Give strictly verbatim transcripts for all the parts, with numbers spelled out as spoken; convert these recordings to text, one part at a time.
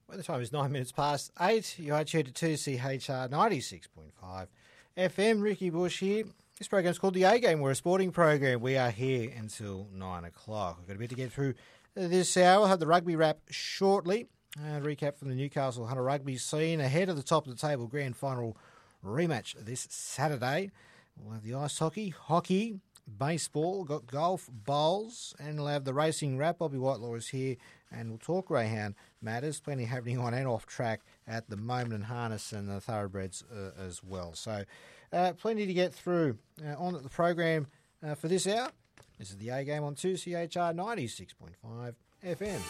Well, the time is nine minutes past eight. You are tuned to two C H R ninety-six point five F M. Ricky Bush here. This program's called The A-Game. We're a sporting program. We are here until nine o'clock. We've got a bit to get through this hour. We'll have the rugby wrap shortly. Uh, recap from the Newcastle Hunter rugby scene ahead of the top of the table grand final rematch this Saturday. We'll have the ice hockey, hockey, baseball, got golf, bowls, and we'll have the racing wrap. Bobby Whitelaw is here, and we'll talk greyhound matters. Plenty happening on and off track at the moment, and harness and the thoroughbreds uh, as well. So uh, plenty to get through uh, on the program uh, for this hour. This is the A-Game on two C H R ninety-six point five F M.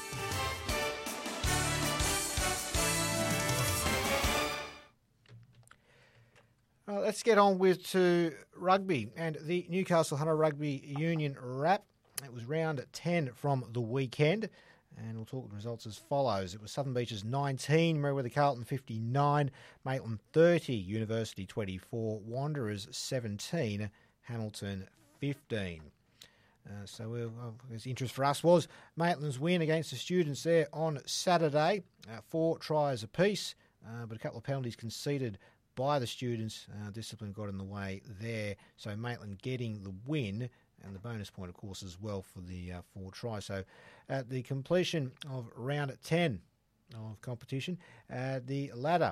Uh, let's get on with to rugby and the Newcastle Hunter Rugby Union wrap. It was round ten from the weekend, and we'll talk the results as follows. It was Southern Beaches nineteen, Merewether Carlton fifty-nine, Maitland thirty, University twenty-four, Wanderers seventeen, Hamilton fifteen. Uh, so we'll, well, his interest for us was Maitland's win against the students there on Saturday, uh, four tries apiece, uh, but a couple of penalties conceded by the students. Uh, discipline got in the way there. So Maitland getting the win, and the bonus point, of course, as well for the uh, four tries. So at the completion of round ten of competition, uh, the ladder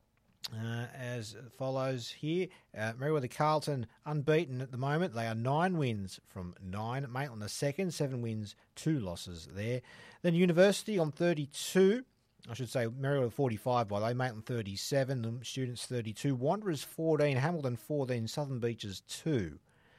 uh, as follows here. Uh, Merewether Carlton unbeaten at the moment. They are nine wins from nine. Maitland are second, seven wins, two losses there. Then University on thirty-two. I should say Merewether forty-five, by the way, Maitland thirty-seven, the students thirty-two, Wanderers fourteen, Hamilton fourteen, Southern Beaches two.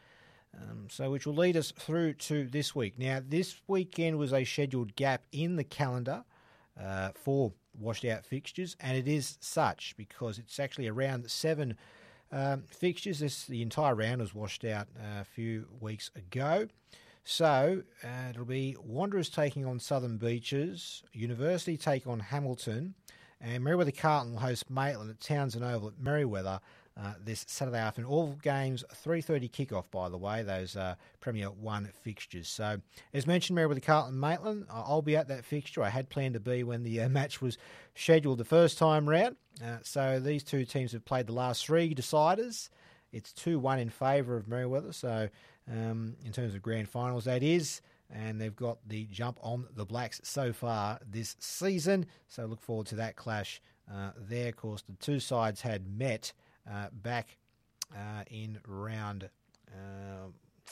Um, so which will lead us through to this week. Now, this weekend was a scheduled gap in the calendar uh, for washed out fixtures, and it is such because it's actually around seven um, fixtures. This the entire round was washed out uh, a few weeks ago. So uh, it'll be Wanderers taking on Southern Beaches, University take on Hamilton, and Merewether Carlton will host Maitland at Townsend Oval at Merewether uh, this Saturday afternoon. All games three thirty kickoff, by the way, those uh, Premier one fixtures. So as mentioned, Merewether Carlton Maitland, I'll be at that fixture. I had planned to be when the uh, match was scheduled the first time round. Uh, so these two teams have played the last three deciders. It's two one in favour of Merewether, so um, in terms of grand finals, that is, and they've got the jump on the Blacks so far this season, so look forward to that clash uh, there. Of course, the two sides had met uh, back uh, in round uh,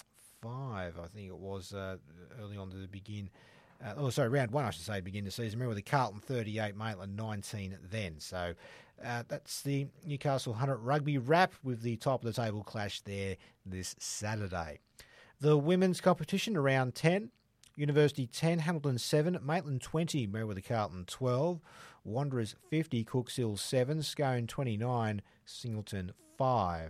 five, I think it was, uh, early on to the begin. Uh, oh, sorry, round one, I should say, begin the season. Remember the Carlton thirty-eight, Maitland nineteen then. So uh, that's the Newcastle Hunter rugby wrap with the top of the table clash there this Saturday. The women's competition, around ten, University ten, Hamilton seven, Maitland twenty, Merewether Carlton twelve, Wanderers fifty, Cookshill seven, Scone twenty-nine, Singleton five.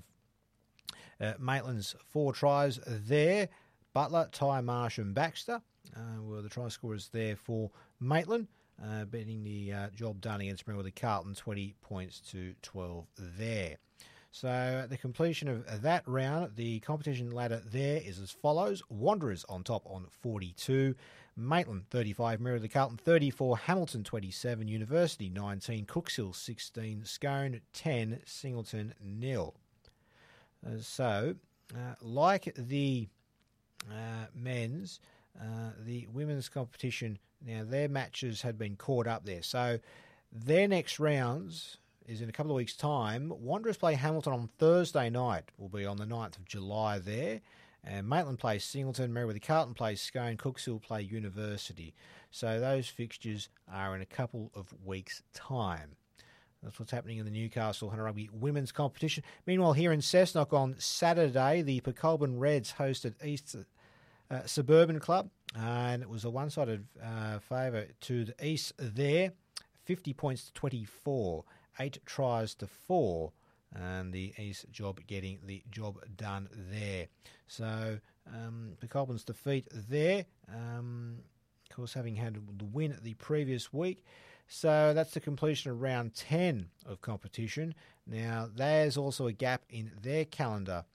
Uh, Maitland's four tries there. Butler, Ty, Marsh and Baxter uh, were the try scorers there for Maitland, uh, getting the uh, job done against Merewether Carlton, twenty points to twelve there. So at the completion of that round, the competition ladder there is as follows. Wanderers on top on forty-two, Maitland thirty-five, Merewether Carlton thirty-four, Hamilton twenty-seven, University nineteen, Cookshill sixteen, Scone ten, Singleton nil. Uh, so, uh, like the uh, men's, uh, the women's competition, now their matches had been caught up there. So their next rounds is in a couple of weeks' time. Wanderers play Hamilton on Thursday night, will be on the ninth of July there. And Maitland plays Singleton, Merewether Carlton plays Scone, Cookshill play University. So those fixtures are in a couple of weeks' time. That's what's happening in the Newcastle Hunter Rugby women's competition. Meanwhile, here in Cessnock on Saturday, the Pecolbin Reds hosted East uh, Suburban Club, uh, and it was a one-sided uh, favour to the East there, fifty points to twenty-four, eight tries to four, and the East job getting the job done there. So um, Pecolbin's defeat there, um, of course, having had the win the previous week. So that's the completion of round ten of competition. Now, there's also a gap in their calendar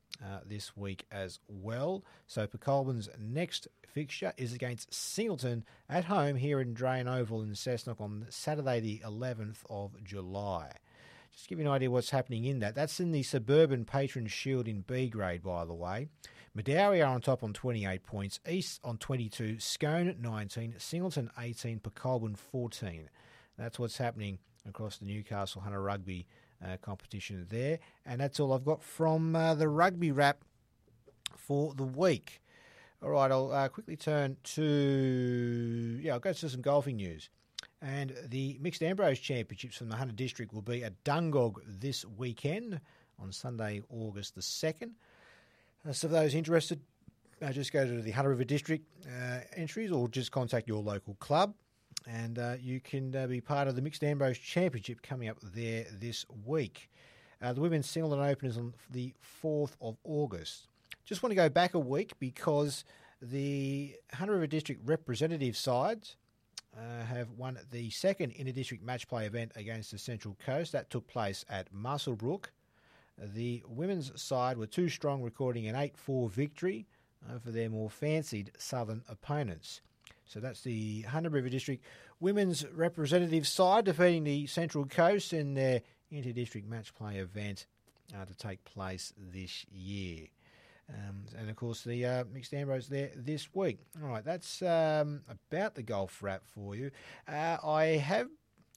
uh, this week as well. So Port Colborne's next fixture is against Singleton at home here in Drain Oval in Cessnock on Saturday the eleventh of July. Just to give you an idea what's happening in that. That's in the Suburban Patron Shield in B grade, by the way. Medowie are on top on twenty-eight points, East on twenty-two, Scone nineteen, Singleton eighteen, Port Colborne fourteen. That's what's happening across the Newcastle Hunter Rugby uh, competition there. And that's all I've got from uh, the rugby wrap for the week. All right, I'll uh, quickly turn to, yeah, I'll go to some golfing news. And the Mixed Ambrose Championships from the Hunter District will be at Dungog this weekend on Sunday, August the second. Uh, so for those interested, uh, just go to the Hunter River District uh, entries or just contact your local club and uh, you can uh, be part of the Mixed Ambrose Championship coming up there this week. Uh, the Women's Singleton Open is on the fourth of August. Just want to go back a week because the Hunter River District representative sides uh, have won the second inter-district match play event against the Central Coast. That took place at Muswellbrook. The women's side were too strong, recording an eight four victory over their more fancied southern opponents. So that's the Hunter River District women's representative side defeating the Central Coast in their inter-district match play event uh, to take place this year. Um, and, of course, the uh, Mixed Ambrose there this week. All right, that's um, about the golf wrap for you. Uh, I have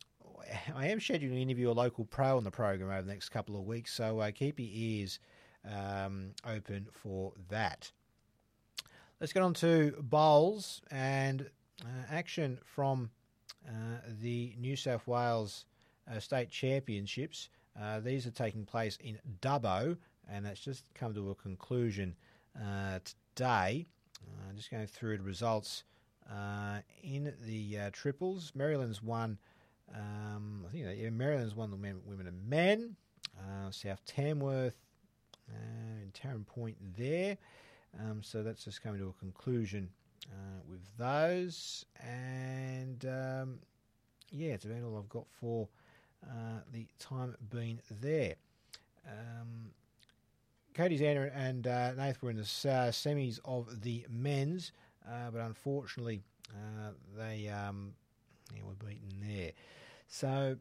I am scheduling to interview a local pro on the program over the next couple of weeks, so uh, keep your ears um, open for that. Let's get on to bowls and uh, action from uh, the New South Wales uh, State Championships. Uh, these are taking place in Dubbo, and that's just come to a conclusion uh, today. Uh, just going through the results uh, in the uh, triples. Maryland's won. Um, I think yeah, Maryland's won the men, women and men. Uh, South Tamworth uh, and Tarrant Point there. Um, so that's just coming to a conclusion uh, with those. And um, yeah, it's about all I've got for uh, the time being there. Um, Cody Zander and uh, Nath were in the uh, semis of the men's, uh, but unfortunately uh, they um, yeah, were beaten there. So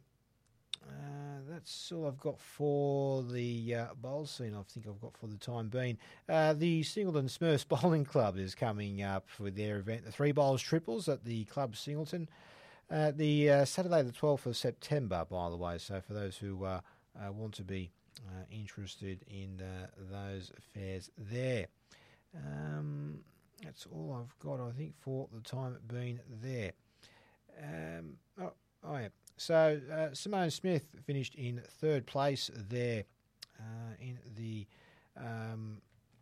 uh, that's all I've got for the uh, bowl scene. I think I've got for the time being. Uh, the Singleton Smurfs Bowling Club is coming up with their event, the three bowls triples at the Club Singleton. Uh, the uh, Saturday the twelfth of September, by the way. So for those who uh, uh, want to be uh, interested in uh, those affairs there. Um, that's all I've got, I think, for the time being there. Um, oh, oh, yeah. So uh, Simone Smith finished in third place there uh, in the um,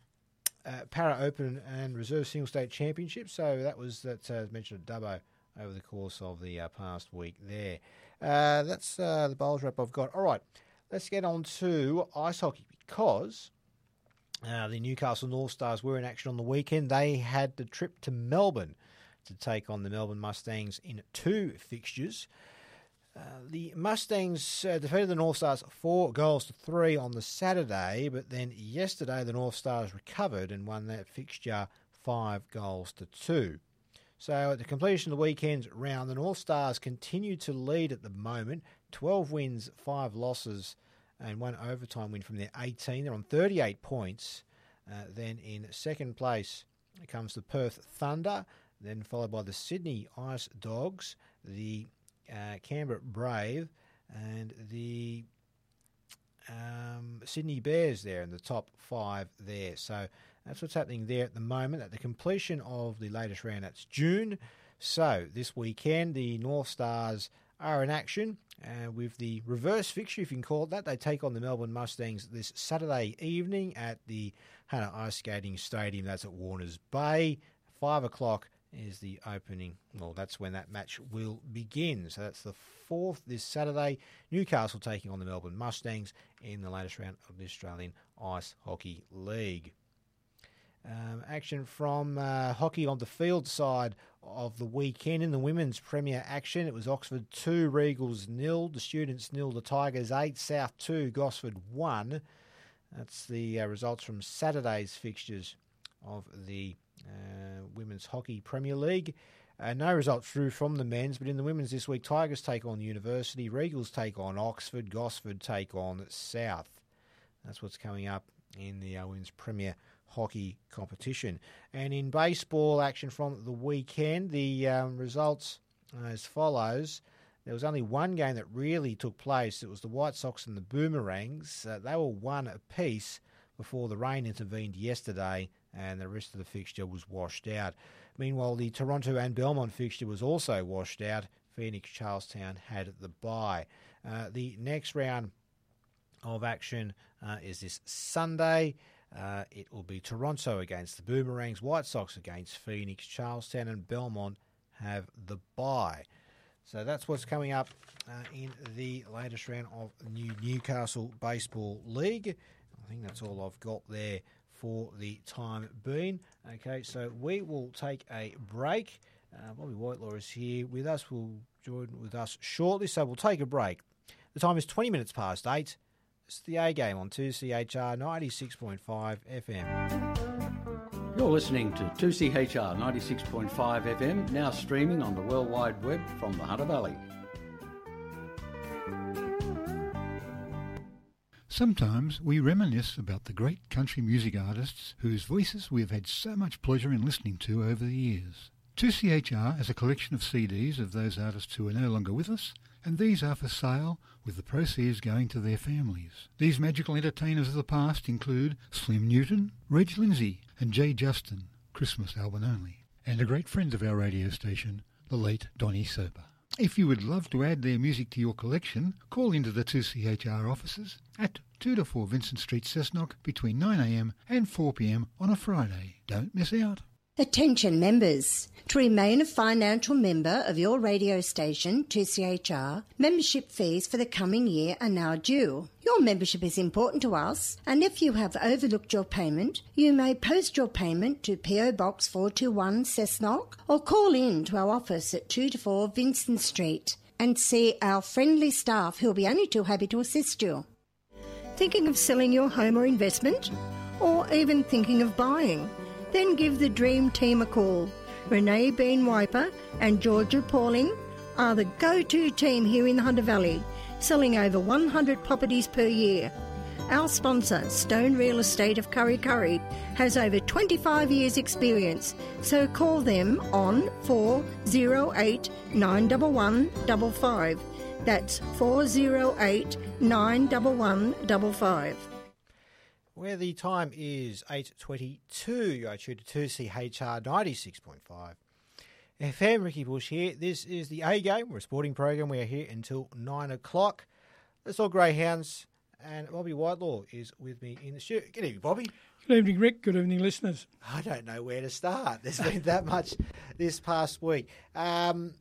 uh, Para Open and Reserve Single State Championship. So that was, that, uh, as mentioned, at Dubbo over the course of the uh, past week there. Uh, that's uh, the bowls wrap I've got. All right, let's get on to ice hockey because uh, the Newcastle North Stars were in action on the weekend. They had the trip to Melbourne to take on the Melbourne Mustangs in two fixtures. Uh, the Mustangs uh, defeated the North Stars four goals to three on the Saturday, but then yesterday the North Stars recovered and won that fixture five goals to two. So at the completion of the weekend's round, the North Stars continue to lead at the moment, twelve wins, five losses, and one overtime win from their eighteen. They're on thirty-eight points. Uh, then in second place comes the Perth Thunder, then followed by the Sydney Ice Dogs, the uh, Canberra Brave, and the um, Sydney Bears there in the top five there. So that's what's happening there at the moment. At the completion of the latest round, that's June. So this weekend, the North Stars are in action uh, with the reverse fixture, if you can call it that. They take on the Melbourne Mustangs this Saturday evening at the Hunter Ice Skating Stadium. That's at Warners Bay. Five o'clock is the opening. Well, that's when that match will begin. So that's the fourth this Saturday. Newcastle taking on the Melbourne Mustangs in the latest round of the Australian Ice Hockey League. Um, action from uh, hockey on the field side of the weekend in the women's premier action. It was Oxford two, Regals nil, the Students nil, the Tigers eight, South two, Gosford one. That's the uh, results from Saturday's fixtures of the uh, Women's Hockey Premier League. Uh, no results through from the men's, but in the women's this week, Tigers take on University, Regals take on Oxford, Gosford take on South. That's what's coming up in the uh, Women's Premier Hockey competition. And in baseball action from the weekend, the um, results as follows. There was only one game that really took place. It was the White Sox and the Boomerangs. Uh, they were one apiece before the rain intervened yesterday and the rest of the fixture was washed out. Meanwhile, the Toronto and Belmont fixture was also washed out. Phoenix Charlestown had the bye. Uh, the next round of action uh, is this Sunday. Uh, it will be Toronto against the Boomerangs, White Sox against Phoenix, Charlestown and Belmont have the bye. So that's what's coming up uh, in the latest round of the new Newcastle Baseball League. I think that's all I've got there for the time being. Okay, so we will take a break. Uh, Bobby Whitelaw is here with us. Will join with us shortly, so we'll take a break. The time is twenty minutes past eight. It's the A Game on two C H R ninety-six point five F M. You're listening to two C H R ninety-six point five F M, now streaming on the World Wide Web from the Hunter Valley. Sometimes we reminisce about the great country music artists whose voices we have had so much pleasure in listening to over the years. two C H R has a collection of C Ds of those artists who are no longer with us, and these are for sale, with the proceeds going to their families. These magical entertainers of the past include Slim Newton, Reg Lindsay and Jay Justin, Christmas album only, and a great friend of our radio station, the late Donny Soper. If you would love to add their music to your collection, call into the two C H R offices at two to four Vincent Street, Cessnock, between nine a m and four p m on a Friday. Don't miss out. Attention members. To remain a financial member of your radio station, two C H R, membership fees for the coming year are now due. Your membership is important to us, and if you have overlooked your payment, you may post your payment to P O Box four two one Cessnock or call in to our office at two to four Vincent Street and see our friendly staff who will be only too happy to assist you. Thinking of selling your home or investment? Or even thinking of buying? Then give the Dream Team a call. Renee Bean Wiper and Georgia Pauling are the go-to team here in the Hunter Valley, selling over one hundred properties per year. Our sponsor, Stone Real Estate of Curry Curry, has over twenty-five years experience, so call them on four oh eight, nine one one, five five. That's four oh eight, nine one one, five five. Where the time is eight twenty-two, you are tuned to two C H R ninety-six point five F M. Ricky Bush here. This is the A Game. We're a sporting program. We are here until nine o'clock. Let's all Greyhounds, and Bobby Whitelaw is with me in the studio. Good evening, Bobby. Good evening, Rick. Good evening, listeners. I don't know where to start. There's been that much this past week. Um,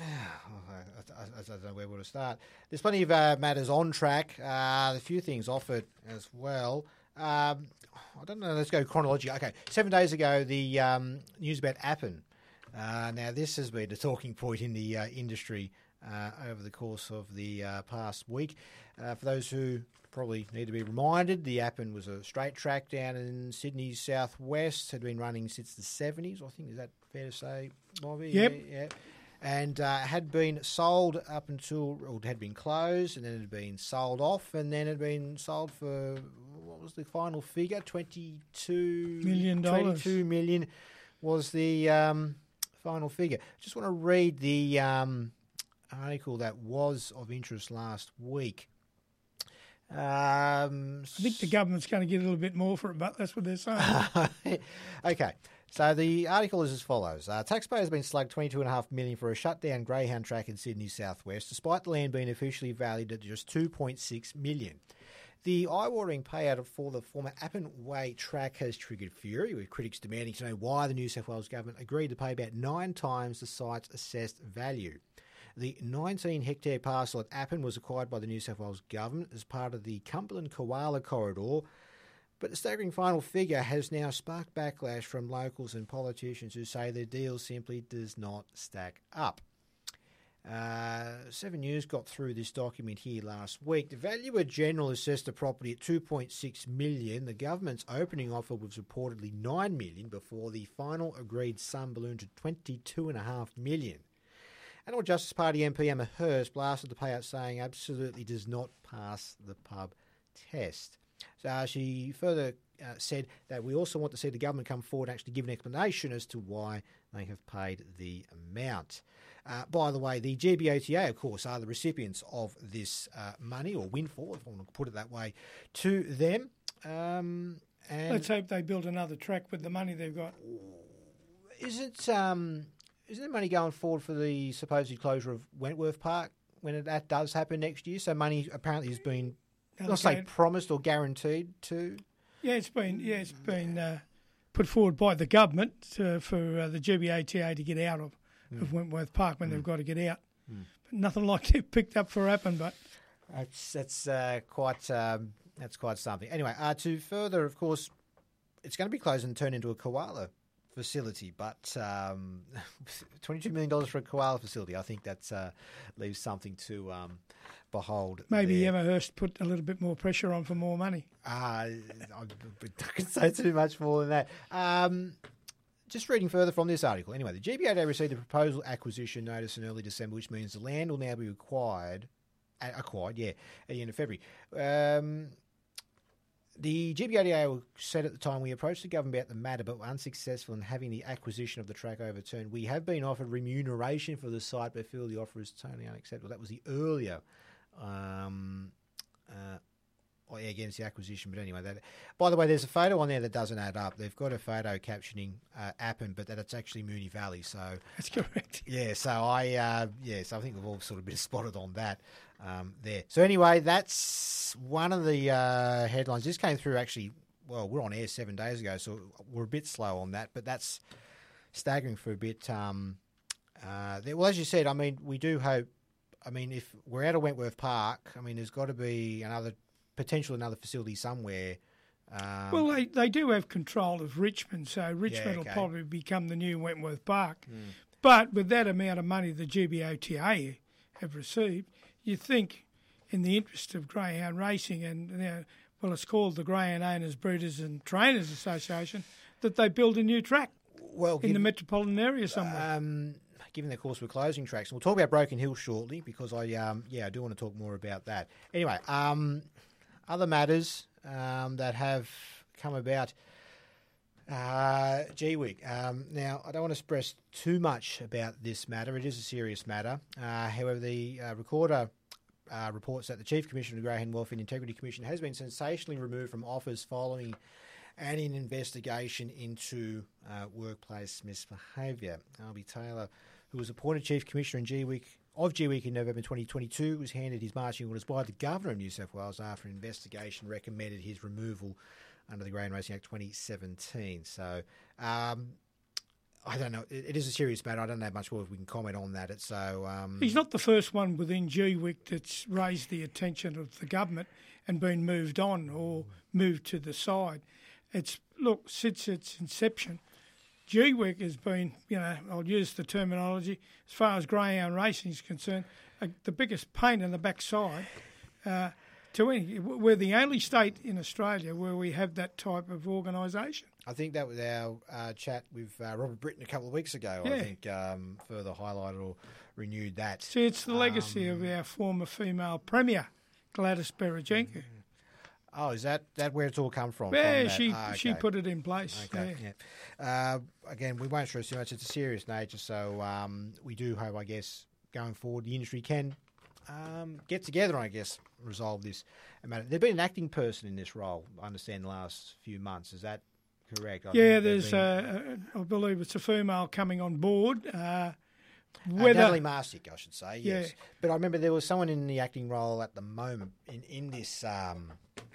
I, I don't know where to start. There's plenty of uh, matters on track. Uh, a few things off it as well. Um, I don't know. Let's go chronologically. Okay, seven days ago, the um, news about Appen. Uh, now, this has been a talking point in the uh, industry uh, over the course of the uh, past week. Uh, for those who probably need to be reminded, the Appen was a straight track down in Sydney's southwest. Had been running since the seventies. I think is that fair to say, Bobby? Yep. Yeah. yeah. And uh, had been sold up until, or had been closed, and then it had been sold off, and then it had been sold for, what was the final figure? twenty-two million dollars. twenty-two million was the um, final figure. Just want to read the um, article that was of interest last week. Um, I think the government's going to get a little bit more for it, but that's what they're saying. Okay. So the article is as follows. Uh, taxpayers have been slugged twenty-two point five million dollars for a shut-down greyhound track in Sydney's southwest, despite the land being officially valued at just two point six million dollars. The eye-watering payout for the former Appen Way track has triggered fury, with critics demanding to know why the New South Wales government agreed to pay about nine times the site's assessed value. The nineteen-hectare parcel at Appen was acquired by the New South Wales government as part of the Cumberland-Koala corridor, but the staggering final figure has now sparked backlash from locals and politicians who say the deal simply does not stack up. Uh, Seven News got through this document here last week. The Valuer General assessed the property at two point six million dollars. The government's opening offer was reportedly nine million dollars before the final agreed sum ballooned to twenty-two point five million dollars. Animal Justice Party M P Emma Hurst blasted the payout, saying absolutely does not pass the pub test. So uh, she further uh, said that we also want to see the government come forward and actually give an explanation as to why they have paid the amount. Uh, by the way, the G B O T A, of course, are the recipients of this uh, money, or windfall, if I want to put it that way, to them. Um, and Let's hope they build another track with the money they've got. Isn't um, isn't there money going forward for the supposed closure of Wentworth Park when it, that does happen next year? So money apparently has been, not say promised or guaranteed to. Yeah, it's been yeah, it's been uh, put forward by the government uh, for uh, the G B O T A to get out of, mm. of Wentworth Park when mm. they've got to get out. Mm. But nothing like they've picked up for happen. But that's that's uh, quite um, that's quite something. Anyway, uh, to further, of course, it's going to be closed and turned into a koala facility, but um, twenty-two million dollars for a koala facility, I think that uh, leaves something to um, behold. Maybe there. Emma Hurst put a little bit more pressure on for more money. Uh, I can say too much more than that. Um, just reading further from this article. Anyway, the G B O T A received a proposal acquisition notice in early December, which means the land will now be acquired, uh, acquired, yeah, at the end of February. Um, The G B O T A said at the time, we approached the government about the matter but were unsuccessful in having the acquisition of the track overturned. We have been offered remuneration for the site but feel the offer is totally unacceptable. That was the earlier, um, uh, oh yeah, against the acquisition. But anyway, that. By the way, there's a photo on there that doesn't add up. They've got a photo captioning uh, Appin, but that it's actually Moonee Valley. So that's correct. Yeah, so I, uh, yeah, so I think we've all sort of been spotted on that. Um, there. So anyway, that's one of the uh, headlines. This came through actually, well, we're on air seven days ago, so we're a bit slow on that, but that's staggering for a bit. Um, uh, there, well, as you said, I mean, we do hope, I mean, if we're out of Wentworth Park, I mean, there's got to be another, potential another facility somewhere. Um, well, they, they do have control of Richmond, so Richmond yeah, okay. will probably become the new Wentworth Park. Mm. But with that amount of money the G B O T A have received, you think, in the interest of greyhound racing, and you know, well, it's called the Greyhound Owners, Breeders and Trainers Association, that they build a new track well, in given, the metropolitan area somewhere. Um, given the course we're closing tracks, and we'll talk about Broken Hill shortly because I, um, yeah, I do want to talk more about that. Anyway, um, other matters um, that have come about. Uh, G W I C. Um, now, I don't want to stress too much about this matter. It is a serious matter. Uh, however, the uh, recorder uh, reports that the Chief Commissioner of the Greyhound Welfare and Integrity Commission has been sensationally removed from office following an investigation into uh, workplace misbehaviour. Albie Taylor, who was appointed Chief Commissioner in G W I C of G W I C in November twenty twenty-two, was handed his marching orders by the Governor of New South Wales after an investigation recommended his removal under the Greyhound Racing Act twenty seventeen. So, um, I don't know. It, it is a serious matter. I don't know much more if we can comment on that. It's so. Um, He's not the first one within G W I C that's raised the attention of the government and been moved on or moved to the side. It's look since its inception, G W I C has been, you know, I'll use the terminology as far as greyhound racing is concerned, uh, the biggest pain in the backside. Uh, To any, we're the only state in Australia where we have that type of organisation. I think that was our uh, chat with uh, Robert Britton a couple of weeks ago. Yeah. I think um, further highlighted or renewed that. See, it's the legacy um, of our former female premier, Gladys Berejiklian. Oh, is that, that where it's all come from? Yeah, from she ah, okay. she put it in place. Okay, yeah. yeah. Uh, again, we won't stress too much. It's a serious nature, so um, we do hope, I guess, going forward, the industry can um, get together and, I guess, resolve this matter. There's been an acting person in this role, I understand, the last few months. Is that correct? I yeah, there's, been... uh, I believe it's a female coming on board. Uh, whether... uh, Natalie Marsick, I should say, yes. Yeah. But I remember there was someone in the acting role at the moment in, in this... Um,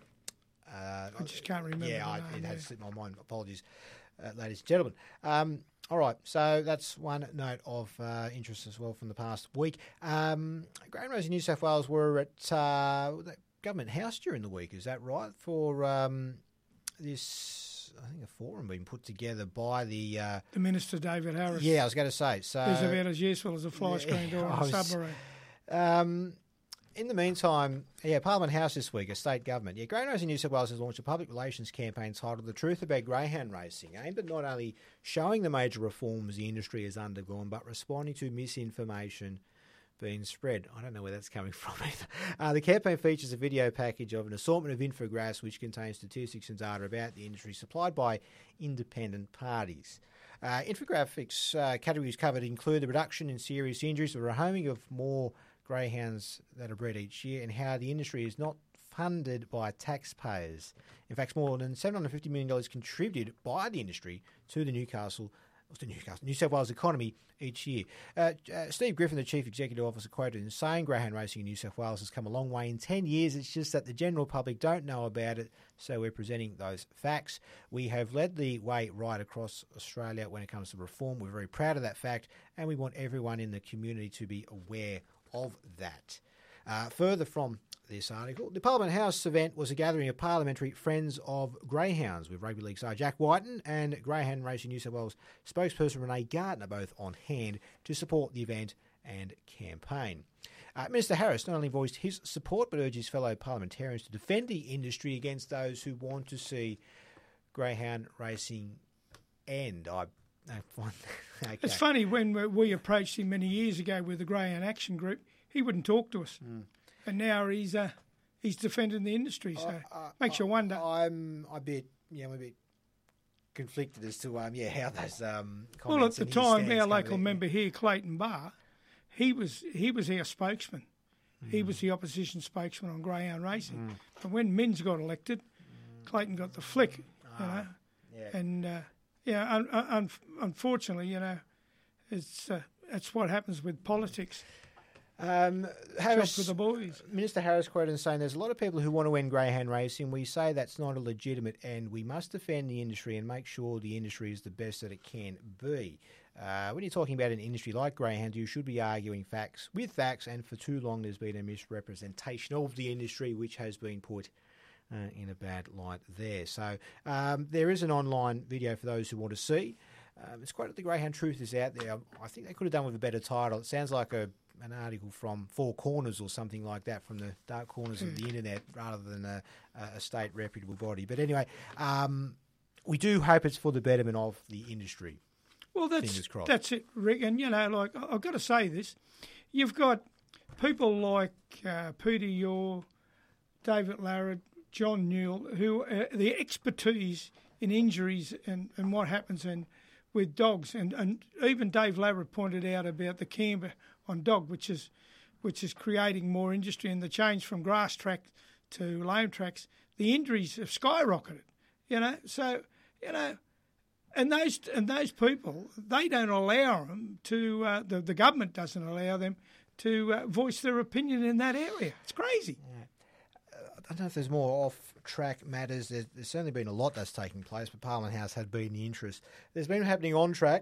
uh, I just can't remember. Yeah, I, name, it yeah. had slipped my mind. Apologies, uh, ladies and gentlemen. Um, all right, so that's one note of uh, interest as well from the past week. Um, Greyhound Racing New South Wales were at uh, the Government House during the week, is that right? For um, this, I think a forum being put together by the... Uh, the Minister, David Harris. Yeah, I was going to say. So he's about as useful as a fly screen door on a was, submarine. Um, in the meantime, yeah, Parliament House this week, a state government. Yeah, Greyhound Racing New South Wales has launched a public relations campaign titled The Truth About Greyhound Racing, aimed at not only showing the major reforms the industry has undergone, but responding to misinformation being spread. I don't know where that's coming from either. Uh, the campaign features a video package of an assortment of infographics which contains statistics and data about the industry supplied by independent parties. Uh, infographics uh, categories covered include the reduction in serious injuries, the rehoming of more greyhounds that are bred each year, and how the industry is not funded by taxpayers. In fact, more than seven hundred fifty million dollars contributed by the industry to the Newcastle, to Newcastle, New South Wales economy each year. Uh, uh, Steve Griffin, the Chief Executive Officer, quoted in saying greyhound racing in New South Wales has come a long way in ten years. It's just that the general public don't know about it, so we're presenting those facts. We have led the way right across Australia when it comes to reform. We're very proud of that fact, and we want everyone in the community to be aware of that. Uh, further from this article, the Parliament House event was a gathering of parliamentary friends of greyhounds, with Rugby League star Jack Whiten and Greyhound Racing New South Wales spokesperson Renee Gardner both on hand to support the event and campaign. Uh, Minister Harris not only voiced his support but urged his fellow parliamentarians to defend the industry against those who want to see greyhound racing end. I I find okay. It's funny, when we approached him many years ago with the Greyhound Action Group, he wouldn't talk to us. Mm. And now he's uh, he's defending the industry, so uh, uh, makes you wonder. I'm a bit, yeah, I'm a bit conflicted as to um, yeah, how those um. Well, at the time, our local out, member here, Clayton Barr, he was he was our spokesman. Mm. He was the opposition spokesman on greyhound racing. Mm. But when Minns got elected, mm. Clayton got the flick, ah, you know, yeah. and uh, yeah, un- un- unfortunately, you know, it's uh, that's what happens with politics. Um, Harris, for the boys. Minister Harris quoted in saying, "There's a lot of people who want to end greyhound racing. We say that's not a legitimate end. We must defend the industry and make sure the industry is the best that it can be. Uh, when you're talking about an industry like greyhound, you should be arguing facts with facts. And for too long, there's been a misrepresentation of the industry, which has been put uh, in a bad light there. So um, there is an online video for those who want to see. Um, it's quite the Greyhound Truth is out there. I think they could have done with a better title. It sounds like a an article from Four Corners or something like that, from the dark corners of the internet, rather than a, a state reputable body. But anyway, um, we do hope it's for the betterment of the industry. Well, that's that's it, Rick. And, you know, like, I've got to say this. You've got people like uh, Peter Yaw, David Larrard, John Newell, who uh, the expertise in injuries and, and what happens in, with dogs. And, and even Dave Larrard pointed out about the camber on dog, which is which is creating more industry, and the change from grass track to lame tracks. The injuries have skyrocketed, you know. So, you know, and those and those people, they don't allow them to. Uh, the the government doesn't allow them to uh, voice their opinion in that area. It's crazy. Yeah. Uh, I don't know if there's more off-track matters. There's, there's certainly been a lot that's taking place, but Parliament House had been the interest. There's been happening on track.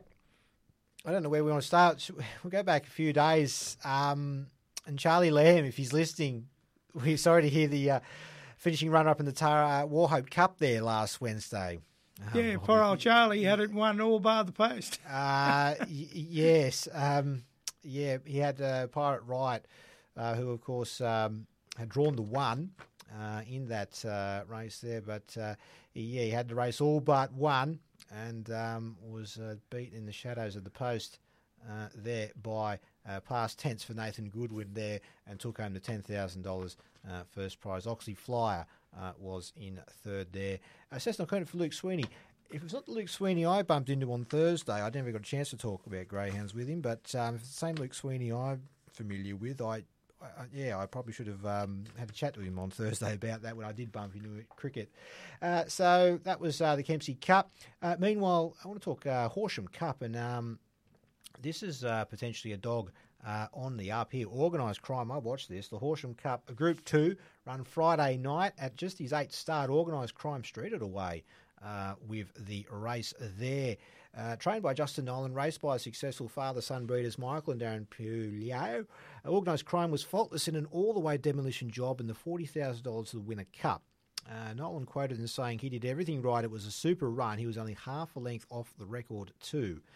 I don't know where we want to start. We'll go back a few days. Um, and Charlie Lamb, if he's listening, we're sorry to hear the uh, finishing runner-up in the Tara uh, Warhope Cup there last Wednesday. Um, yeah, poor old Charlie had it won all bar the post. uh, y- yes. Um, yeah, he had uh, Pirate Wright, uh, who, of course, um, had drawn the one uh, in that uh, race there. But, uh, he, yeah, he had the race all but one, and um, was uh, beaten in the shadows of the post uh, there by uh, past tense for Nathan Goodwin there, and took home the ten thousand dollars uh, first prize. Oxley Flyer uh, was in third there. Uh, Cessnock Corner for Luke Sweeney. If it's not the Luke Sweeney I bumped into on Thursday, I never got a chance to talk about greyhounds with him, but um, if it's the same Luke Sweeney I'm familiar with, I I, yeah, I probably should have um, had a chat to him on Thursday about that when I did bump into cricket. Uh, so that was uh, the Kempsey Cup. Uh, meanwhile, I want to talk uh, Horsham Cup, and um, this is uh, potentially a dog uh, on the up here. Organised crime, I watched this. The Horsham Cup, Group two, run Friday night at just his eighth start. Organised crime streeted away uh, with the race there. Uh, trained by Justin Nolan, raced by successful father-son breeders Michael and Darren Pulio. Uh, organised crime was faultless in an all-the-way demolition job and the forty thousand dollars to the winner cup. Uh, Nolan quoted in saying he did everything right. It was a super run. He was only half a length off the record too.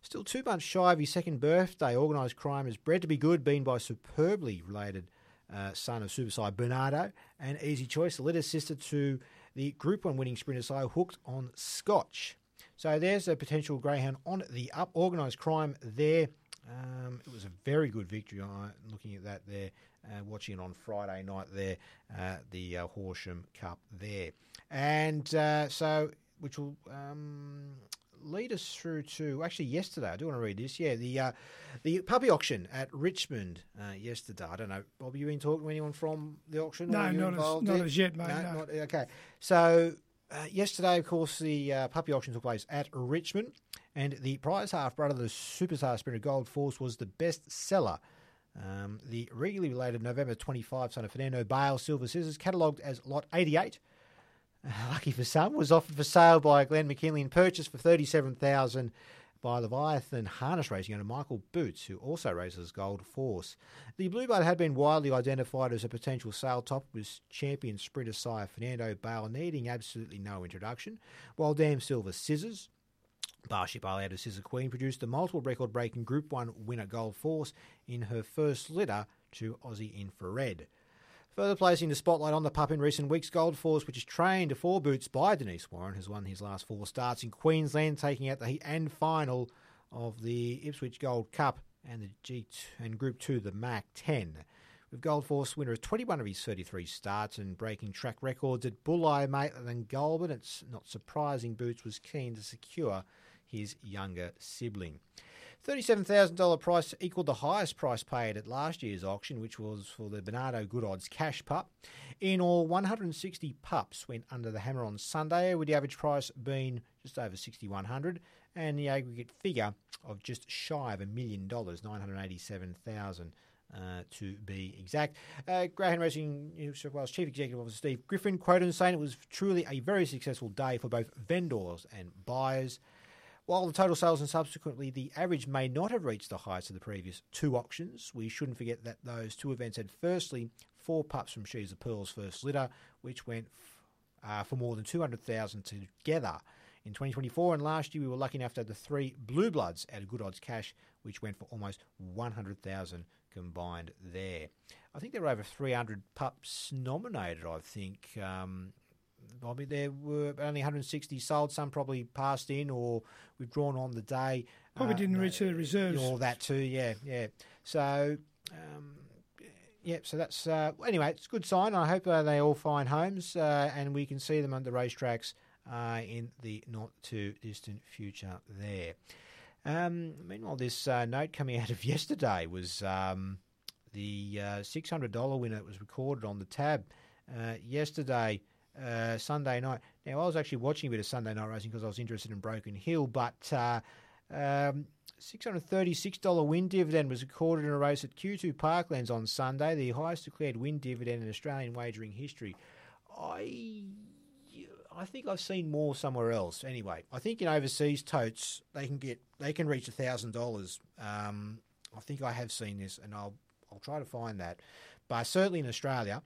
Still two months shy of his second birthday, Organised Crime is bred to be good, being by superbly related uh, son of Superside Bernardo, and Easy Choice, the little sister to the Group one winning sprinter side, Hooked on Scotch. So there's a potential greyhound on the up. Organised Crime there. Um, it was a very good victory. Uh, looking at that there, uh, watching it on Friday night there, uh, the uh, Horsham Cup there. And uh, so, which will um, lead us through to, actually yesterday, I do want to read this, yeah, the uh, the puppy auction at Richmond uh, yesterday. I don't know, Bob, you been talking to anyone from the auction? No, not as, not as yet, mate. No, no. Not, okay. So uh, yesterday, of course, the uh, puppy auction took place at Richmond, and the prize half-brother, the Superstar Sprinter Gold Force, was the best seller. Um, the regularly related November twenty-fifth son of Fernando Bale Silver Scissors, catalogued as Lot eighty-eight, uh, lucky for some, was offered for sale by Glenn McKinley and purchased for thirty-seven thousand dollars by Leviathan Harness Racing owner Michael Boots, who also races Gold Force. The Bluebird had been widely identified as a potential sale top, with champion sprinter sire Fernando Bale needing absolutely no introduction, while Damn Silver Scissors, Barship allowed to Scissor Queen, produced the multiple record-breaking Group one winner Gold Force in her first litter to Aussie Infrared. Further placing the spotlight on the pup in recent weeks, Gold Force, which is trained to four boots by Denise Warren, has won his last four starts in Queensland, taking out the heat and final of the Ipswich Gold Cup and the G two, and Group two, the Mac ten. With Gold Force winner of twenty-one of his thirty-three starts and breaking track records at Bulli, Maitland and Goulburn, it's not surprising Boots was keen to secure his younger sibling. thirty-seven thousand dollars price equalled the highest price paid at last year's auction, which was for the Bernardo Good Odds Cash Pup. In all, one hundred sixty pups went under the hammer on Sunday, with the average price being just over six thousand one hundred dollars and the aggregate figure of just shy of a million dollars, nine hundred eighty-seven thousand dollars. Uh, to be exact. Uh, Greyhound Racing New South Wales Chief Executive Officer Steve Griffin quoted saying it was truly a very successful day for both vendors and buyers. While the total sales and subsequently the average may not have reached the heights of the previous two auctions, we shouldn't forget that those two events had firstly four pups from She's of Pearl's first litter, which went uh, for more than two hundred thousand dollars together in twenty twenty-four, and last year we were lucky enough to have the three Blue Bloods at a Good Odds Cash, which went for almost one hundred thousand dollars combined there. I think there were over three hundred pups nominated, I think. Um, Bobby, there were only one hundred sixty sold, some probably passed in or withdrawn on the day. Probably uh, didn't reach the reserves. All that too, yeah, yeah. So, um, yeah, so that's, uh, anyway, it's a good sign. I hope uh, they all find homes uh, and we can see them on the racetracks uh, in the not too distant future there. Um, meanwhile, this uh, note coming out of yesterday was um, the uh, six hundred dollars winner that was recorded on the tab uh, yesterday, uh, Sunday night. Now, I was actually watching a bit of Sunday night racing because I was interested in Broken Hill, but uh, um, six hundred thirty-six dollars win dividend was recorded in a race at Q two Parklands on Sunday, the highest declared win dividend in Australian wagering history. I... I think I've seen more somewhere else. Anyway, I think in overseas totes they can get they can reach a thousand dollars. Um, I think I have seen this, and I'll I'll try to find that. But certainly in Australia,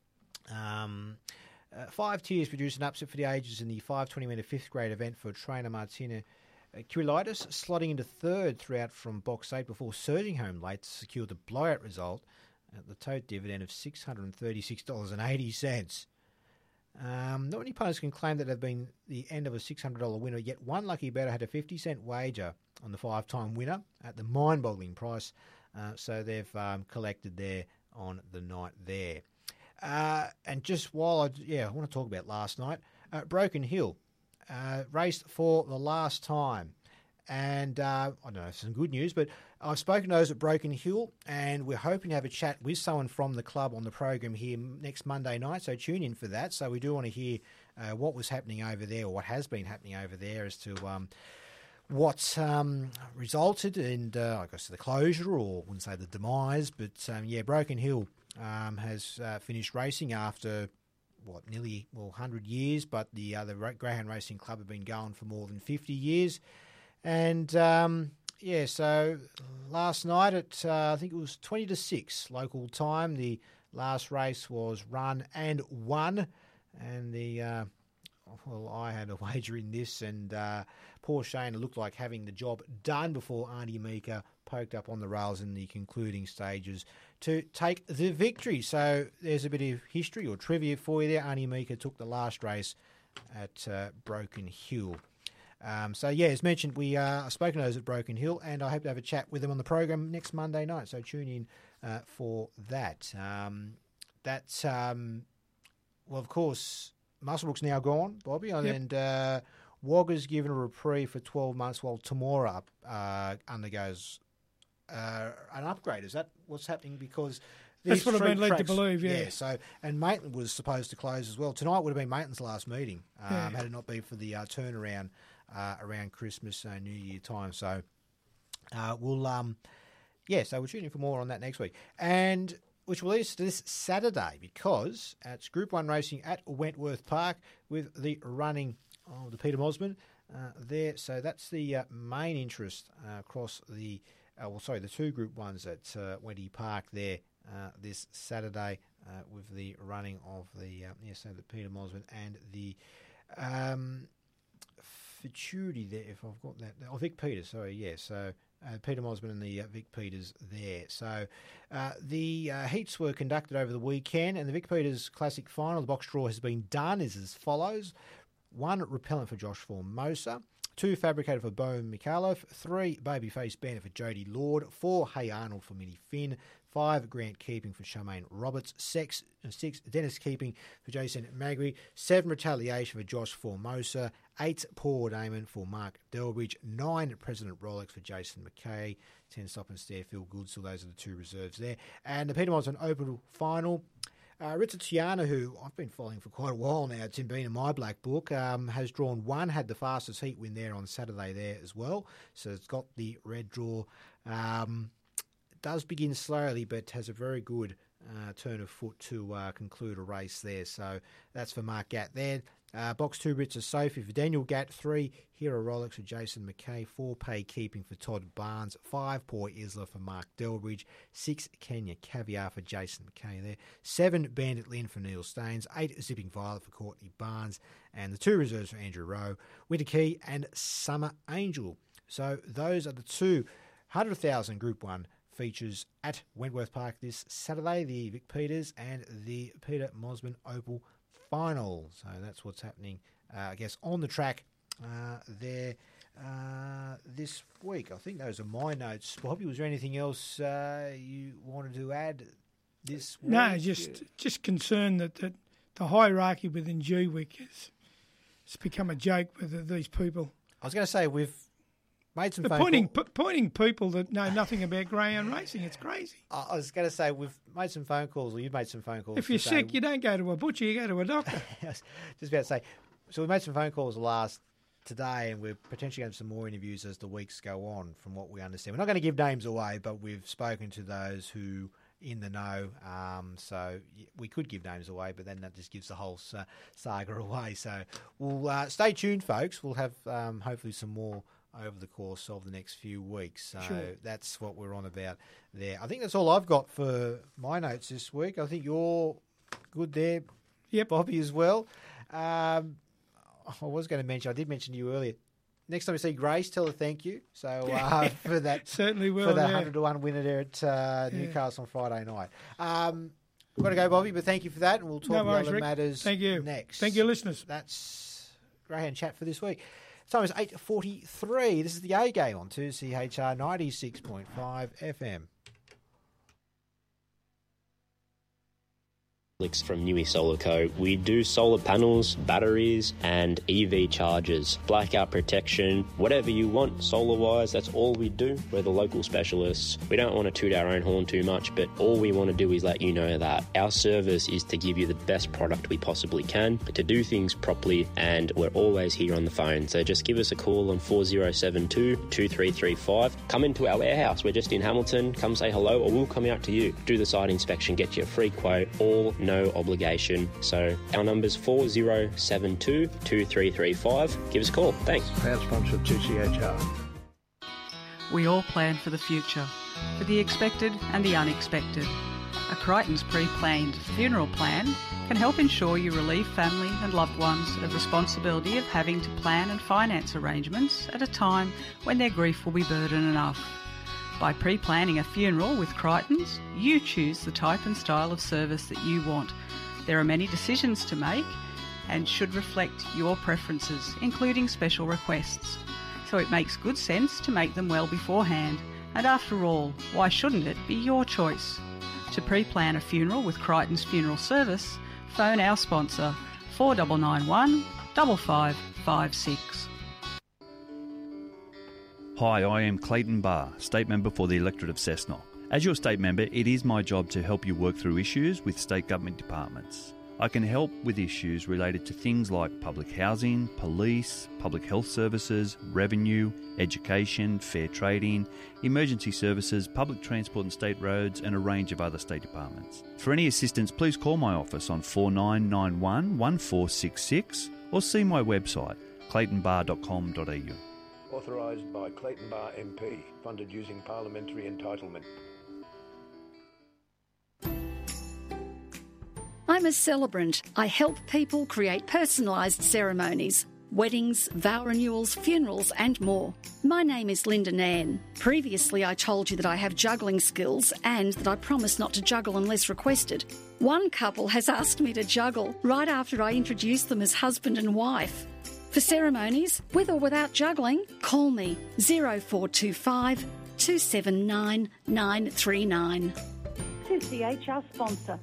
um, uh, five tiers produced an upset for the ages in the five twenty metre fifth grade event for trainer Martina uh, Kyrilaitis, slotting into third throughout from box eight before surging home late to secure the blowout result at the tote dividend of six hundred thirty-six dollars and eighty cents. Um, not many punters can claim that they've been the end of a six hundred dollars winner, yet one lucky bettor had a fifty cent wager on the five-time winner at the mind-boggling price, uh, so they've um, collected there on the night there. Uh, and just while I, yeah, I want to talk about last night, uh, Broken Hill uh, raced for the last time. And uh, I don't know, some good news, but I've spoken to those at Broken Hill, and we're hoping to have a chat with someone from the club on the program here next Monday night, so tune in for that. So we do want to hear uh, what was happening over there, or what has been happening over there, as to um, what um, resulted in, uh, I guess, the closure, or I wouldn't say the demise, but um, yeah, Broken Hill um, has uh, finished racing after, what, nearly, well, one hundred years, but the other uh, Greyhound Racing Club have been going for more than fifty years. And, um, yeah, so last night at, uh, I think it was twenty to six local time, the last race was run and won. And the uh, well, I had a wager in this, and uh, poor Shayna looked like having the job done before Auntie Mika poked up on the rails in the concluding stages to take the victory. So there's a bit of history or trivia for you there. Auntie Mika took the last race at uh, Broken Hill. Um, so, yeah, as mentioned, we uh, are spoken to those at Broken Hill, and I hope to have a chat with them on the program next Monday night. So tune in uh, for that. Um, that's, um, well, of course, Muswellbrook's now gone, Bobby, Yep. and uh, Wagga's given a reprieve for twelve months while Temora uh, undergoes uh, an upgrade. Is that what's happening? Because That's these what I've three been led to tracks- believe, yeah. Yeah, so, and Maitland was supposed to close as well. Tonight would have been Maitland's last meeting, um, Yeah. had it not been for the uh, turnaround uh, around Christmas, uh, New Year time. So uh, we'll, um, yeah, so we're tuning for more on that next week. And which will lead us to this Saturday, because it's Group one racing at Wentworth Park with the running of the Peter Mosman uh, there. So that's the uh, main interest uh, across the, uh, well, sorry, the two Group ones at uh, Wenty Park there uh, this Saturday uh, with the running of the, uh, yeah, so the Peter Mosman and the um, Futurity there, if I've got that. Oh, Vic Peters, sorry, yeah, so Uh, Peter Mosman and the uh, Vic Peters there. So uh, the uh, heats were conducted over the weekend, and the Vic Peters Classic Final, the box draw has been done is as follows. One, Repellent for Josh Formosa. Two, Fabricator for Bo Mikhailov. Three, Babyface Bandit for Jodie Lord. Four, Hey Arnold for Minnie Finn. Five, Grant Keeping for Charmaine Roberts. Six, six Dennis Keeping for Jason Magri. Seven, Retaliation for Josh Formosa. Eight, Paul Damon for Mark Delbridge. Nine, President Rolex for Jason McKay. Ten, Stop and Stare, Phil Goodsill. Those are the two reserves there. And the Peter Mosman Open Final. Uh, Ritza Tiana, who I've been following for quite a while now, it's been in my black book, um, has drawn one, had the fastest heat win there on Saturday there as well. So it's got the red draw. Um, it does begin slowly, but has a very good uh, turn of foot to uh, conclude a race there. So that's for Mark Gatt there. Uh, box two, Ritza Sophie for Daniel Gatt. Three, Hero Rolex for Jason McKay. Four, Pay Keeping for Todd Barnes. Five, Poor Isla for Mark Delbridge. Six, Kenya Caviar for Jason McKay there. Seven, Bandit Lynn for Neil Staines. Eight, Zipping Violet for Courtney Barnes. And the two reserves for Andrew Rowe, Winter Key and Summer Angel. So those are the two one hundred thousand Group one features at Wentworth Park this Saturday, the Vic Peters and the Peter Mosman Opal Final. So that's what's happening, uh, I guess, on the track uh, there uh, this week. I think those are my notes. Bobby, was there anything else uh, you wanted to add this week? No, just just concerned that, that the hierarchy within G W I C has it's become a joke with these people. I was going to say, we've made some They're phone pointing, call- p- pointing people that know nothing about greyhound racing. It's crazy. I I was going to say, we've made some phone calls, or you've made some phone calls. If you're to say- sick, you don't go to a butcher, you go to a doctor. I was just about to say, so we made some phone calls last today, and we're potentially going to have some more interviews as the weeks go on, from what we understand. We're not going to give names away, but we've spoken to those who in the know. Um, so y- we could give names away, but then that just gives the whole sa- saga away. So we'll uh, stay tuned, folks. We'll have um, hopefully some more over the course of the next few weeks. So Sure. that's what we're on about there. I think that's all I've got for my notes this week. I think you're good there, Yep. Bobby, as well. Um, I was going to mention, I did mention to you earlier, next time we see Grace, tell her thank you. So uh, for that, Certainly will, for that yeah. hundred to one winner there at uh, Yeah. Newcastle on Friday night. Um, I've got to go, Bobby, but thank you for that, and we'll talk No about worries, other Rick. matters Thank you. next. Thank you, listeners. That's Greyhound Chat for this week. Time is eight forty-three. This is the A Game on two C H R ninety-six point five F M. From Newey Solar Co. We do solar panels, batteries, and E V chargers, blackout protection, whatever you want solar-wise, that's all we do. We're the local specialists. We don't want to toot our own horn too much, but all we want to do is let you know that our service is to give you the best product we possibly can, to do things properly, and we're always here on the phone. So just give us a call on four oh seven two, two three three five. Come into our warehouse. We're just in Hamilton. Come say hello, or we'll come out to you. Do the site inspection, get you a free quote, all no obligation. So our number's four oh seven two, two three three five. Give us a call. Thanks. Proud sponsor of two C H R. We all plan for the future, for the expected and the unexpected. A Crichton's pre-planned funeral plan can help ensure you relieve family and loved ones of responsibility of having to plan and finance arrangements at a time when their grief will be burden enough. By pre-planning a funeral with Crichton's, you choose the type and style of service that you want. There are many decisions to make and should reflect your preferences, including special requests. So it makes good sense to make them well beforehand. And after all, why shouldn't it be your choice? To pre-plan a funeral with Crichton's Funeral Service, phone our sponsor four nine nine one, five five five six. Hi, I am Clayton Barr, State Member for the electorate of Cessnock. As your State Member, it is my job to help you work through issues with state government departments. I can help with issues related to things like public housing, police, public health services, revenue, education, fair trading, emergency services, public transport and state roads, and a range of other state departments. For any assistance, please call my office on four nine nine one, one four six six or see my website, clayton bar dot com dot a u. Authorised by Clayton Barr M P, funded using parliamentary entitlement. I'm a celebrant. I help people create personalised ceremonies, weddings, vow renewals, funerals and more. My name is Linda Nairn. Previously I told you that I have juggling skills and that I promise not to juggle unless requested. One couple has asked me to juggle right after I introduced them as husband and wife. For ceremonies, with or without juggling, call me zero four two five, two seven nine, nine three nine. two C H R sponsor.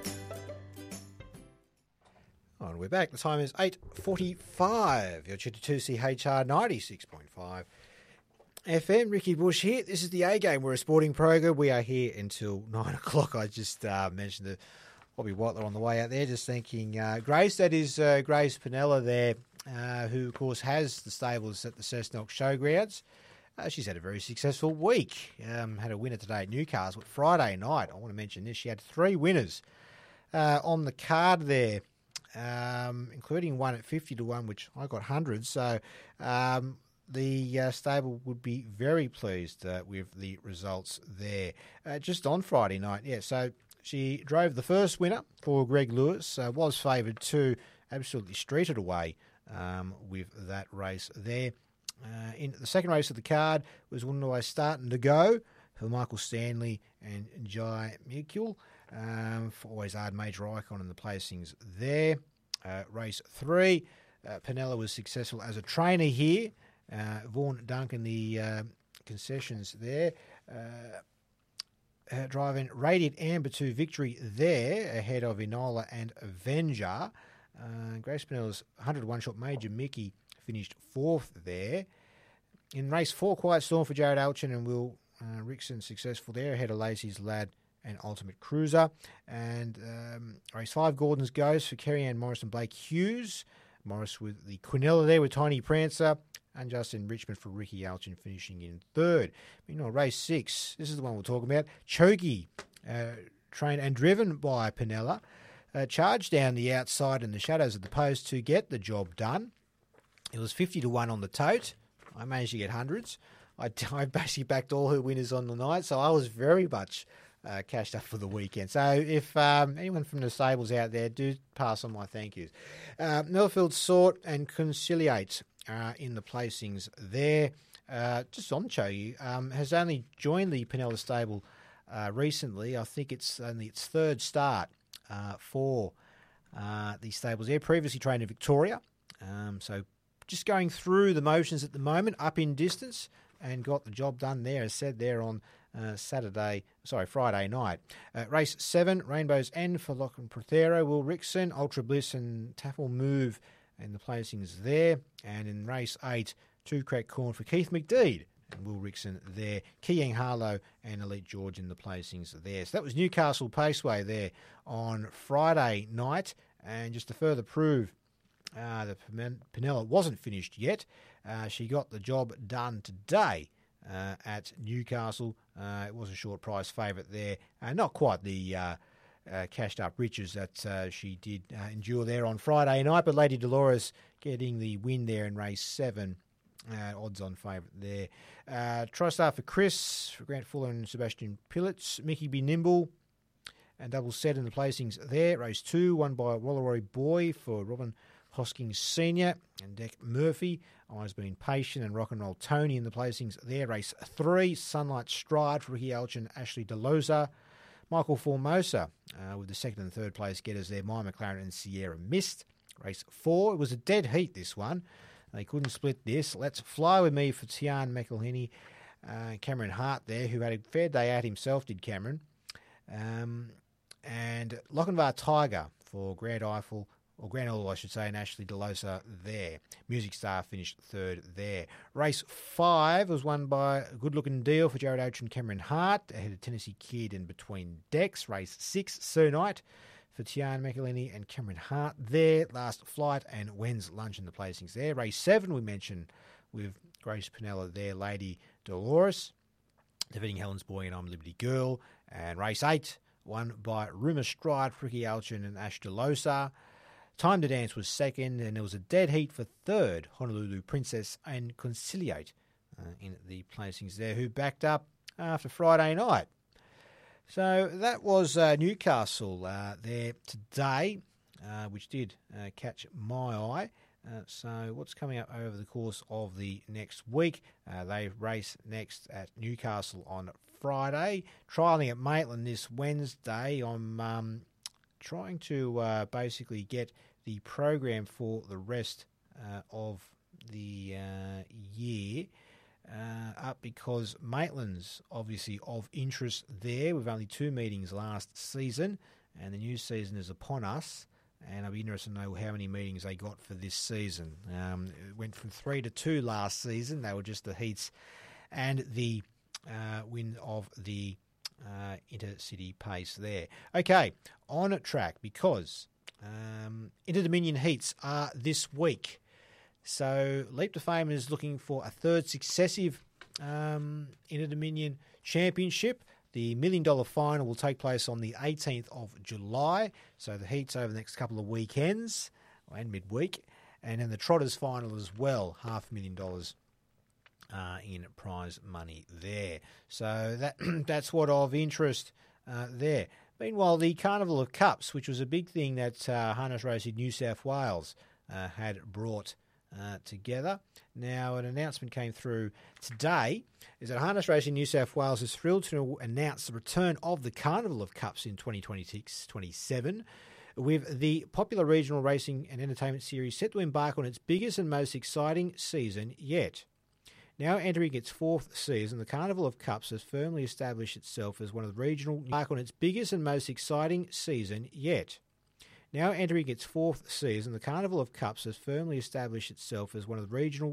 Oh, and we're back. The time is eight forty-five. You're tuned to two C H R ninety-six point five F M. Ricky Bush here. This is the A Game. We're a sporting program. We are here until nine o'clock. I just uh, mentioned the Bobby Watler on the way out there, just thanking uh, Grace. That is uh, Grace Pinella there, uh, who, of course, has the stables at the Cessnock Showgrounds. Uh, she's had a very successful week. Um, had a winner today at Newcastle. But Friday night, I want to mention this, she had three winners uh, on the card there. Um, including one at fifty to one, which I got hundreds. So um, the uh, stable would be very pleased uh, with the results there. Uh, just on Friday night, yeah. So she drove the first winner for Greg Lewis, uh, was favoured to absolutely street it away um, with that race there. Uh, in the second race of the card was one away starting to go for Michael Stanley and Jai Mikul. Um, for always hard major icon in the placings there. Uh, race three, uh, Pinella was successful as a trainer here. Uh, Vaughan Duncan, the uh, concessions there. Uh, uh, driving Radiant Amber to victory there ahead of Enola and Avenger. Uh, Grace Pinella's one hundred one shot Major Mickey finished fourth there. In race four, Quiet Storm for Jared Alchin and Will uh, Rickson successful there ahead of Lacey's Lad and Ultimate Cruiser. And um, race five, Gordon's Ghost for Kerry-Ann Morris and Blake Hughes. Morris with the Quinella there with Tiny Prancer. And Justin Richmond for Ricky Alchin finishing in third. You know, race six, this is the one we're talking about. Choki, uh, trained and driven by Pinella, uh, charged down the outside in the shadows of the post to get the job done. It was fifty to one on the tote. I managed to get hundreds. I, I basically backed all her winners on the night, so I was very much Uh, cashed up for the weekend. So if um, anyone from the stables out there, do pass on my thank yous. Uh, Millfield Sort and Conciliate uh, in the placings there. Uh, just on Chogi, um, has only joined the Pinella stable uh, recently. I think it's only its third start uh, for uh, the stables there. Previously trained in Victoria. Um, so just going through the motions at the moment, up in distance, and got the job done there, as said there on Uh, Saturday, sorry, Friday night. Uh, race seven, Rainbow's End for Lachlan Prothero, Will Rickson, Ultra Bliss and Taffel Move in the placings there. And in race eight, Two Crack Corn for Keith McDeed and Will Rickson there. Kiyang Harlow and Elite George in the placings there. So that was Newcastle Paceway there on Friday night. And just to further prove uh, that Pinella wasn't finished yet, uh, she got the job done today. Uh, at Newcastle. Uh, it was a short price favourite there. Uh, not quite the uh, uh, cashed up riches that uh, she did uh, endure there on Friday night, but Lady Dolores getting the win there in race seven. Uh, odds on favourite there. Uh, TriStar for Chris, for Grant Fuller and Sebastian Pillitz. Mickey Be Nimble. and double set in the placings there. Race two, won by Wallaroi Boy for Robin Hoskins Senior and Deck Murphy. Eyes Been Patient and Rock and Roll Tony in the placings there. Race three, Sunlight Stride for Ricky Elch and Ashley DeLosa. Michael Formosa uh, with the second and third place getters there, My McLaren and Sierra Mist. Race four, it was a dead heat, this one. They couldn't split this. Let's Fly With Me for Tian McElhinney. Uh, Cameron Hart there, who had a fair day out himself, did Cameron. Um, and Lochinvar Tiger for Grand Eiffel, or Grand Eiffel, I should say, and Ashley DeLosa there. Music Star finished third there. Race five was won by a good-looking deal for Jared Oates and Cameron Hart, ahead of Tennessee Kid and Between Decks. Race six, Sir Knight for Tian McElhinney and Cameron Hart there. Last Flight and When's Lunch in the placings there. Race seven, we mentioned with Grace Pinella there, Lady Dolores, defeating Helen's Boy and I'm Liberty Girl. And race eight, won by Rumour Stride, Ricky Alchin and Ash DeLosa. Time to Dance was second, and there was a dead heat for third, Honolulu Princess and Conciliate uh, in the placings there, who backed up after Friday night. So that was uh, Newcastle uh, there today, uh, which did uh, catch my eye. Uh, so what's coming up over the course of the next week? Uh, they race next at Newcastle on Friday, trialling at Maitland this Wednesday. I'm um, trying to uh, basically get the program for the rest uh, of the uh, year uh, up, because Maitland's obviously of interest there. We've only two meetings last season, and the new season is upon us. And I'll be interested to know how many meetings they got for this season. Um, it went from three to two last season. They were just the heats and the uh, win of the uh, intercity pace there. Okay, on track, because um, Inter-Dominion heats are this week. So Leap to Fame is looking for a third successive um, Inter-Dominion championship. The million dollar final will take place on the eighteenth of July. So the heats over the next couple of weekends and midweek. And then the Trotters final as well, half a million dollars uh, in prize money there. So that that's what of interest uh, there. Meanwhile, the Carnival of Cups, which was a big thing that uh, Harness Racing New South Wales uh, had brought Uh, together. Now, an announcement came through today, is that Harness Racing New South Wales is thrilled to announce the return of the Carnival of Cups in twenty twenty-six twenty-seven, with the popular regional racing and entertainment series set to embark on its biggest and most exciting season yet. Now entering its fourth season, the Carnival of Cups has firmly established itself as one of the regional embark on its biggest and most exciting season yet. Now entering its fourth season, the Carnival of Cups has firmly established itself as one of the regional